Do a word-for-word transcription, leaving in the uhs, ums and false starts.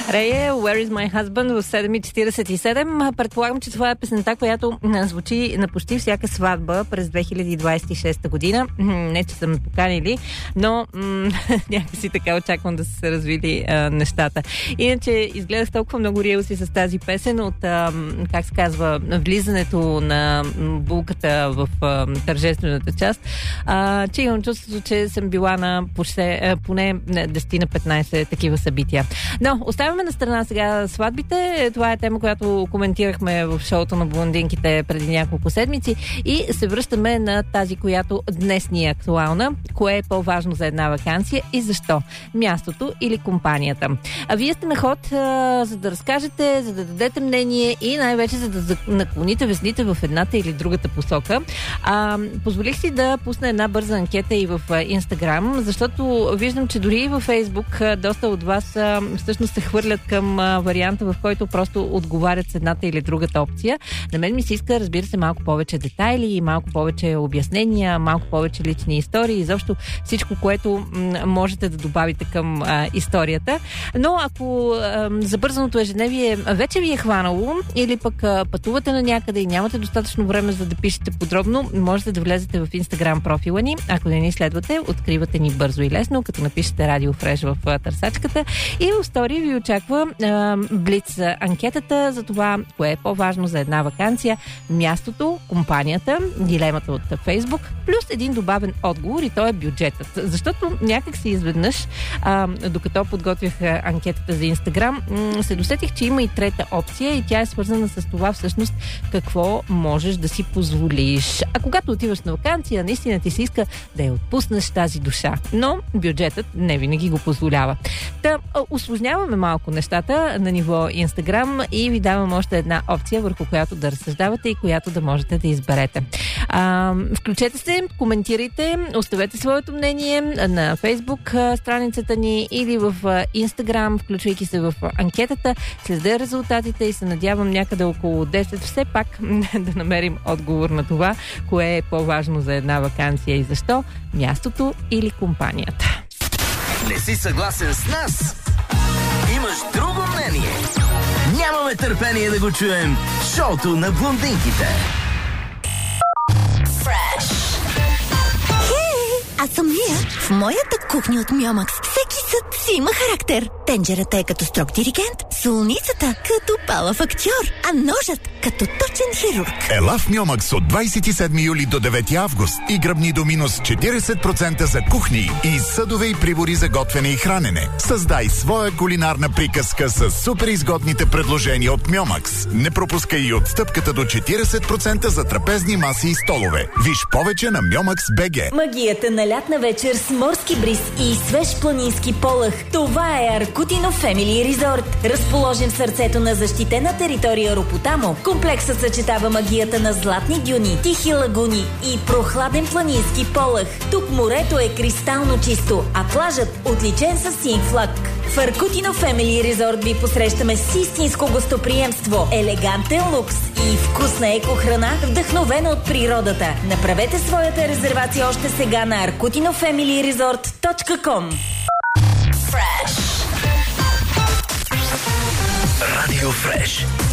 Рея, Where is my husband в седем и четиридесет и седем. Предполагам, че това е песента, която звучи на почти всяка сватба през две хиляди двадесет и шеста година. Не, че са ме поканили, но м- някакси така очаквам да са се развили а, нещата. Иначе изгледах толкова много рилси с тази песен от, а, как се казва, влизането на булката в а, тържествената част, а, че имам чувството, че съм била на поне, поне десет на петнадесет такива събития. Но оставяме на страна сега сватбите. Това е тема, която коментирахме в шоуто на блондинките преди няколко седмици и се връщаме на тази, която днес ни е актуална. Кое е по-важно за една ваканция и защо? Мястото или компанията? А вие сте на ход, а, за да разкажете, за да дадете мнение и най-вече за да наклоните везните в едната или другата посока. А, позволих си да пусна една бърза анкета и в Инстаграм, защото виждам, че дори и във Фейсбук доста от вас а, всъщност се хвърлят към а, варианта, в който просто отговарят с едната или другата опция. На мен ми се иска, разбира се, малко повече детайли, малко повече обяснения, малко повече лични истории, изобщо всичко, което м- можете да добавите към а, историята. Но ако а, забързаното ежедневие вече ви е хванало или пък а, пътувате на някъде и нямате достатъчно време за да пишете подробно, можете да влезете в Инстаграм профила ни. Ако не ни следвате, откривате ни бързо и лесно, като напишете Радио Фреш в а, търсачката и в стори ви очаква а, блиц анкетата за това, кое е по-важно за една ваканция, мястото, компанията, дилемата от Фейсбук, плюс един добавен отговор и то е бюджетът. Защото някак си изведнъж, а, докато подготвях анкетата за Инстаграм, м- се досетих, че има и трета опция и тя е свързана с това всъщност какво можеш да си позволиш. А когато отиваш на ваканция, наистина ти се иска да я отпуснеш тази душа. Но бюджетът не винаги го позволява. Та, усложняваме малко нещата на ниво Инстаграм и ви давам още една опция, върху която да разсъждавате и която да можете да изберете. А, включете се, коментирайте, оставете своето мнение на Фейсбук страницата ни или в Инстаграм, включвайки се в анкетата. Следя резултатите и се надявам някъде около десет все пак да намерим отговор на това, кое е по-важно за една ваканция и защо, мястото или компанията. Не си съгласен с нас? Имаш друго мнение? Нямаме търпение да го чуем. Шоуто на блондинките. Аз съм Мия. В моята кухня от Мьомакс всеки съд си има характер. Тенджерата е като строг диригент, солницата като палав актьор, а ножът като точен хирург. Ела в Мьомакс от двадесет и седми юли до девети август и гръбни до минус четиридесет процента за кухни и съдове и прибори за готвене и хранене. Създай своя кулинарна приказка с супер изгодните предложения от Мьомакс. Не пропускай и отстъпката до четиридесет процента за трапезни маси и столове. Виж повече на Мьомакс точка би джи. Магията на лятна вечер с морски бриз и свеж планински полъх. Това е Аркутино Фемили Резорт. Разположен в сърцето на защитена територия Ропотамо, комплексът съчетава магията на златни дюни, тихи лагуни и прохладен планински полъх. Тук морето е кристално чисто, а плажът отличен със син флаг. В Аркутино Фемили Резорт ви посрещаме с истинско гостоприемство, елегантен лукс и вкусна екохрана, вдъхновена от природата. Направете своята резервация още сега на аркутино фемили резорт точка ком. Радио Фреш.